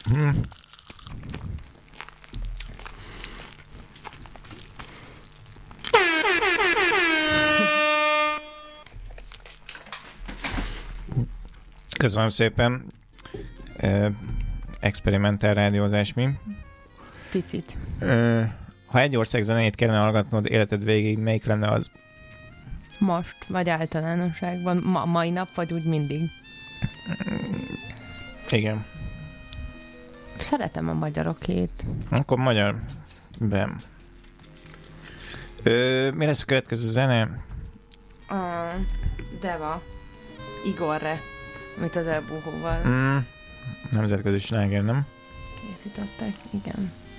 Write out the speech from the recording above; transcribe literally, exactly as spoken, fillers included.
Hm. Köszönöm szépen. Uh, experimentál rádiózás mi? Picit. Uh, ha egy ország zenéjét kellene hallgatnod életed végéig, melyik lenne az? Most, vagy általánosságban, ma, mai nap, vagy úgy mindig? Igen. Szeretem a magyarokét. Akkor magyar. Bem. Ö, mi lesz a következő zene? A Deva. Igorre. Amit az elbúhóval Mm, nemzetközi sláger, nem? készítettek. Igen.